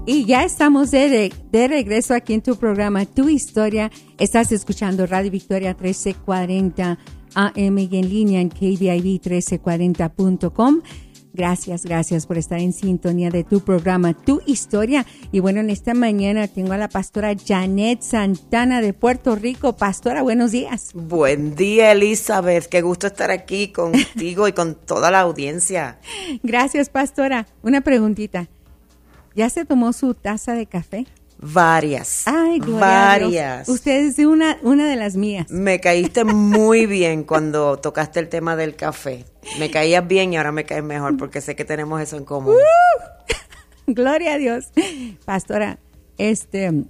Y ya estamos de regreso aquí en tu programa, Tu Historia. Estás escuchando Radio Victoria 1340 AM y en línea en KBIV1340.com. Gracias por estar en sintonía de tu programa, Tu Historia. Y bueno, en esta mañana tengo a la pastora Janet Santana de Puerto Rico. Pastora, buenos días. Buen día, Elizabeth. Qué gusto estar aquí contigo y con toda la audiencia. Gracias, pastora. Una preguntita. ¿Ya se tomó su taza de café? Varias. Ay, gloria varias. A Dios. Usted es de una de las mías. Me caíste muy bien cuando tocaste el tema del café. Me caías bien y ahora me caes mejor porque sé que tenemos eso en común. Gloria a Dios. Pastora, este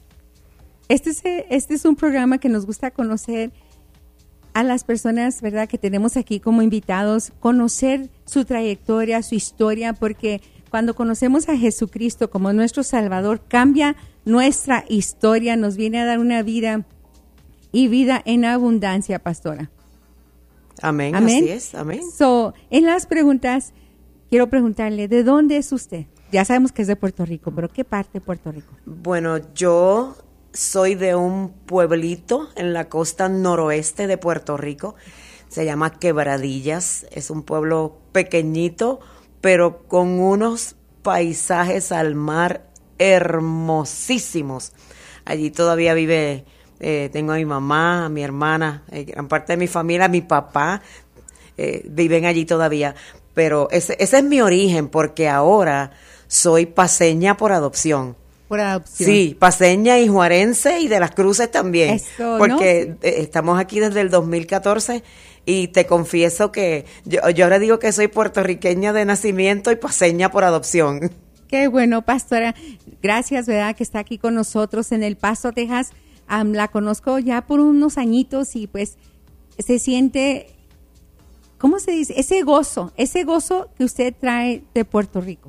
es un programa que nos gusta conocer a las personas, ¿verdad?, que tenemos aquí como invitados, conocer su trayectoria, su historia, porque cuando conocemos a Jesucristo como nuestro Salvador, cambia nuestra historia, nos viene a dar una vida y vida en abundancia, pastora. Amén, amén. Así es, amén. So, en las preguntas, quiero preguntarle, ¿de dónde es usted? Ya sabemos que es de Puerto Rico, pero ¿qué parte de Puerto Rico? Bueno, yo soy de un pueblito en la costa noroeste de Puerto Rico. Se llama Quebradillas. Es un pueblo pequeñito, pero con unos paisajes al mar hermosísimos. Allí todavía vive, tengo a mi mamá, a mi hermana, gran parte de mi familia, mi papá, viven allí todavía. Pero ese es mi origen, porque ahora soy paceña por adopción. Por adopción. Sí, paceña y juarense y de las Cruces también. Eso, porque ¿no? Estamos aquí desde el 2014 y te confieso que yo ahora digo que soy puertorriqueña de nacimiento y paceña por adopción. Qué bueno, pastora. Gracias, ¿verdad?, que está aquí con nosotros en El Paso, Texas. La conozco ya por unos añitos y pues se siente, ¿cómo se dice? Ese gozo que usted trae de Puerto Rico.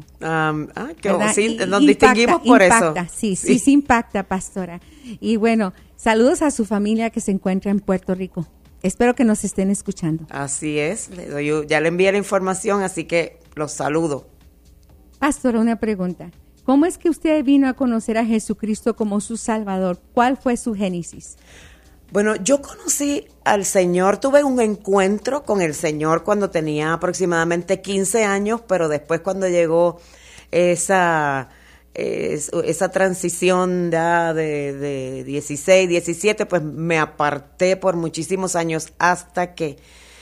Sí, nos distinguimos por impacta, eso. Sí, impacta, pastora. Y bueno, saludos a su familia que se encuentra en Puerto Rico. Espero que nos estén escuchando. Así es, ya le envié la información, así que los saludo. Pastora, una pregunta. ¿Cómo es que usted vino a conocer a Jesucristo como su Salvador? ¿Cuál fue su génesis? Bueno, yo conocí al Señor, tuve un encuentro con el Señor cuando tenía aproximadamente 15 años, pero después cuando llegó esa transición ya de 16, 17, pues me aparté por muchísimos años hasta que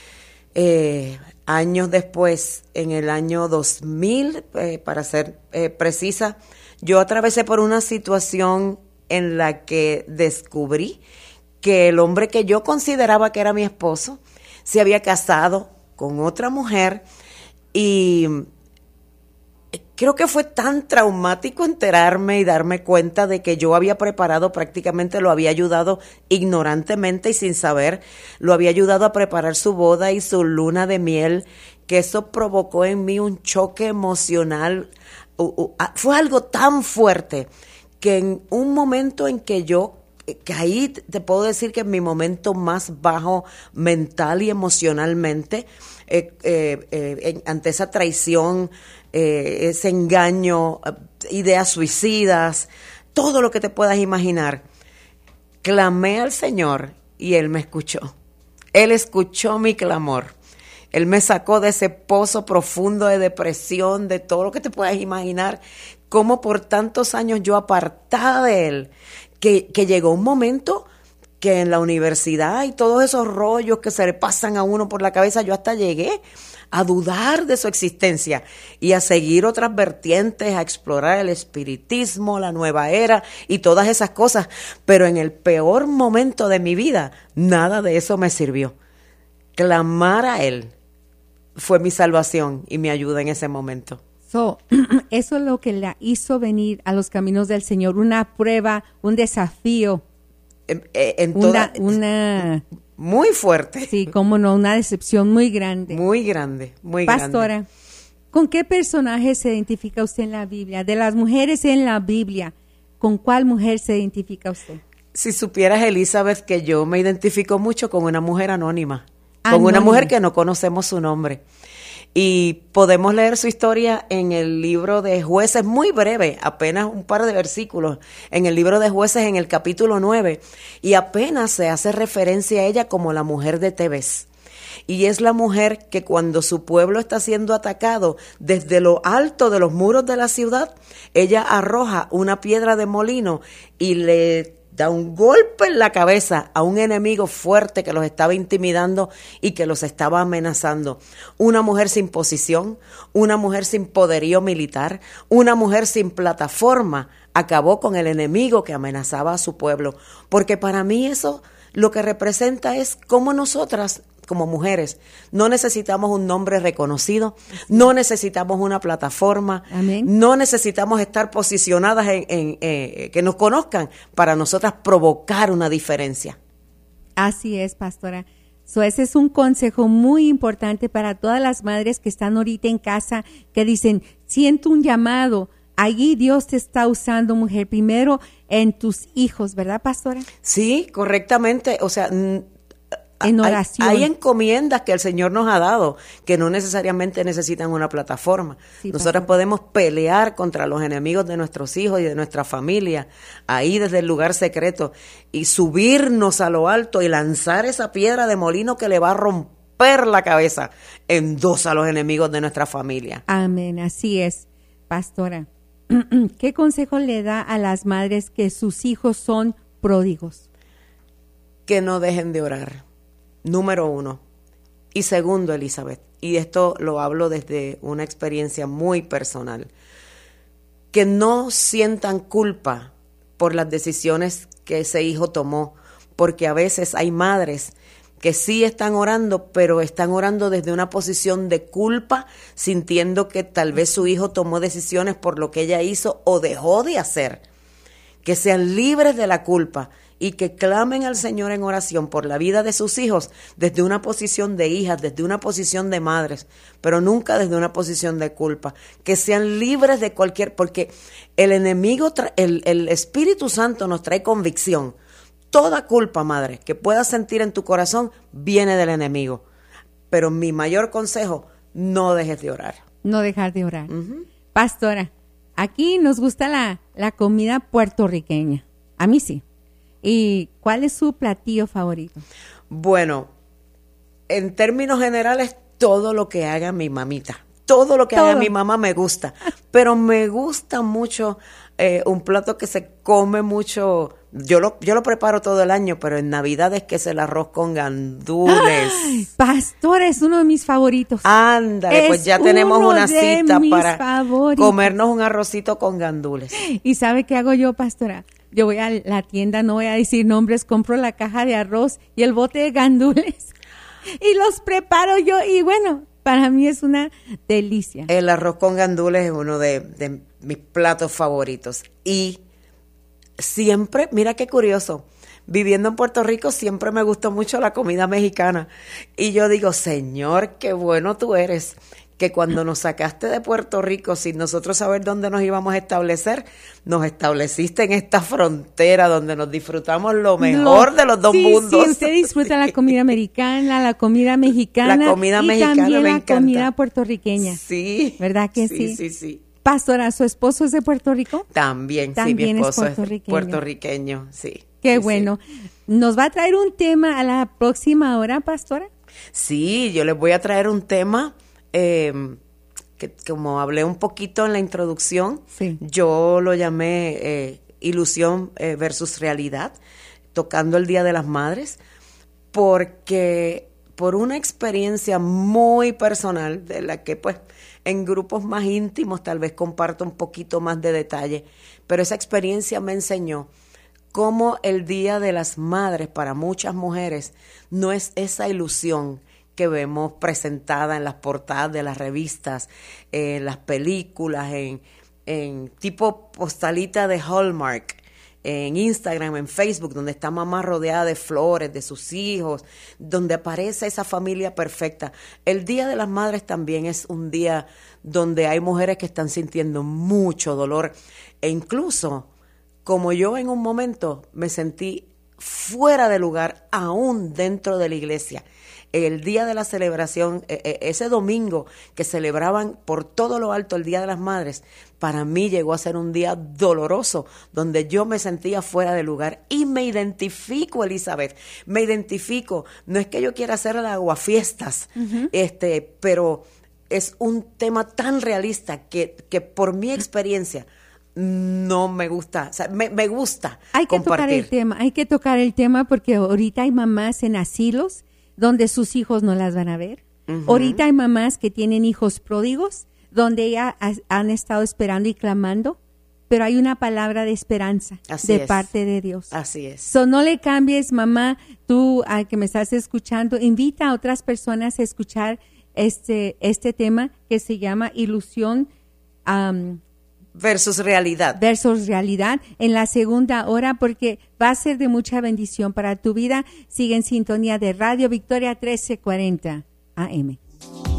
años después, en el año 2000, para ser precisa, yo atravesé por una situación en la que descubrí que el hombre que yo consideraba que era mi esposo se había casado con otra mujer y creo que fue tan traumático enterarme y darme cuenta de que yo había preparado, prácticamente lo había ayudado ignorantemente y sin saber, lo había ayudado a preparar su boda y su luna de miel, que eso provocó en mí un choque emocional. Fue algo tan fuerte que en un momento en que yo caí, te puedo decir que en mi momento más bajo mental y emocionalmente, ante esa traición, ese engaño, ideas suicidas, todo lo que te puedas imaginar, clamé al Señor y Él me escuchó. Él escuchó mi clamor. Él me sacó de ese pozo profundo de depresión, de todo lo que te puedas imaginar, como por tantos años yo apartada de Él, que llegó un momento que en la universidad y todos esos rollos que se le pasan a uno por la cabeza, yo hasta llegué a dudar de su existencia y a seguir otras vertientes, a explorar el espiritismo, la nueva era y todas esas cosas. Pero en el peor momento de mi vida, nada de eso me sirvió. Clamar a Él fue mi salvación y mi ayuda en ese momento. Eso es lo que la hizo venir a los caminos del Señor, una prueba, un desafío. Una muy fuerte. Sí, cómo no, una decepción muy grande. Muy grande, muy grande. Pastora, ¿con qué personaje se identifica usted en la Biblia? De las mujeres en la Biblia, ¿con cuál mujer se identifica usted? Si supieras, Elizabeth, que yo me identifico mucho con una mujer anónima. Con una mujer que no conocemos su nombre. Y podemos leer su historia en el libro de Jueces, muy breve, apenas un par de versículos, en el libro de Jueces en el capítulo 9, y apenas se hace referencia a ella como la mujer de Tebes. Y es la mujer que cuando su pueblo está siendo atacado, desde lo alto de los muros de la ciudad, ella arroja una piedra de molino y le da un golpe en la cabeza a un enemigo fuerte que los estaba intimidando y que los estaba amenazando. Una mujer sin posición, una mujer sin poderío militar, una mujer sin plataforma, acabó con el enemigo que amenazaba a su pueblo. Porque para mí eso lo que representa es cómo nosotras, como mujeres, no necesitamos un nombre reconocido, no necesitamos una plataforma, Amén. no necesitamos estar posicionadas en que nos conozcan para nosotras provocar una diferencia. Así es, pastora. Ese es un consejo muy importante para todas las madres que están ahorita en casa, que dicen, siento un llamado. Allí Dios te está usando, mujer, primero en tus hijos, ¿verdad, pastora? Sí, correctamente. O sea, en oración. Hay encomiendas que el Señor nos ha dado que no necesariamente necesitan una plataforma. Sí, nosotras podemos pelear contra los enemigos de nuestros hijos y de nuestra familia, ahí desde el lugar secreto, y subirnos a lo alto y lanzar esa piedra de molino que le va a romper la cabeza en dos a los enemigos de nuestra familia. Amén, así es, pastora. ¿Qué consejo le da a las madres que sus hijos son pródigos? Que no dejen de orar. Número 1. Y segundo, Elizabeth, y esto lo hablo desde una experiencia muy personal, que no sientan culpa por las decisiones que ese hijo tomó, porque a veces hay madres que sí están orando, pero están orando desde una posición de culpa, sintiendo que tal vez su hijo tomó decisiones por lo que ella hizo o dejó de hacer. Que sean libres de la culpa y que clamen al Señor en oración por la vida de sus hijos desde una posición de hijas, desde una posición de madres, pero nunca desde una posición de culpa. Que sean libres de cualquier, porque el enemigo, el Espíritu Santo nos trae convicción. Toda culpa, madre, que puedas sentir en tu corazón viene del enemigo. Pero mi mayor consejo, no dejes de orar. No dejar de orar. Pastora, aquí nos gusta la comida puertorriqueña. A mí sí. ¿Y cuál es su platillo favorito? Bueno, en términos generales, todo lo que haga mi mamita. Todo lo que haga mi mamá me gusta. Pero me gusta mucho un plato que se come mucho. Yo lo preparo todo el año, pero en Navidades que es el arroz con gandules. ¡Ay! Pastora, es uno de mis favoritos. Ándale, pues ya tenemos una cita para favoritos. Comernos un arrocito con gandules. ¿Y sabe qué hago yo, pastora? Yo voy a la tienda, no voy a decir nombres, compro la caja de arroz y el bote de gandules y los preparo yo y bueno, para mí es una delicia. El arroz con gandules es uno de mis platos favoritos y siempre, mira qué curioso, viviendo en Puerto Rico siempre me gustó mucho la comida mexicana y yo digo, Señor, qué bueno tú eres, que cuando nos sacaste de Puerto Rico sin nosotros saber dónde nos íbamos a establecer, nos estableciste en esta frontera donde nos disfrutamos lo mejor de los dos mundos. Sí, usted disfruta la comida americana, la comida mexicana la comida y mexicana también me la encanta. Comida puertorriqueña. Sí. ¿Verdad que sí? Sí. Pastora, ¿su esposo es de Puerto Rico? También sí, mi esposo es puertorriqueño, sí. Qué sí, bueno. ¿Nos va a traer un tema a la próxima hora, pastora? Sí, yo les voy a traer un tema que como hablé un poquito en la introducción, sí. Yo lo llamé ilusión versus realidad, tocando el Día de las Madres, porque por una experiencia muy personal, de la que pues en grupos más íntimos tal vez comparto un poquito más de detalle, pero esa experiencia me enseñó cómo el Día de las Madres para muchas mujeres no es esa ilusión que vemos presentada en las portadas de las revistas, en las películas, en tipo postalita de Hallmark, en Instagram, en Facebook, donde está mamá rodeada de flores, de sus hijos, donde aparece esa familia perfecta. El Día de las Madres también es un día donde hay mujeres que están sintiendo mucho dolor e incluso, como yo en un momento me sentí fuera de lugar aún dentro de la iglesia. El día de la celebración, ese domingo que celebraban por todo lo alto el Día de las Madres, para mí llegó a ser un día doloroso, donde yo me sentía fuera de lugar y me identifico, Elizabeth, me identifico. No es que yo quiera hacer el aguafiestas, pero es un tema tan realista que por mi experiencia no me gusta, o sea, me gusta hay que compartir. Hay que tocar el tema porque ahorita hay mamás en asilos donde sus hijos no las van a ver. Ahorita hay mamás que tienen hijos pródigos donde ellas han estado esperando y clamando, pero hay una palabra de esperanza parte de Dios. Así es. So, no le cambies, mamá, tú que me estás escuchando, invita a otras personas a escuchar este tema que se llama ilusión versus realidad. Versus realidad en la segunda hora, porque va a ser de mucha bendición para tu vida. Sigue en sintonía de Radio Victoria 1340 AM.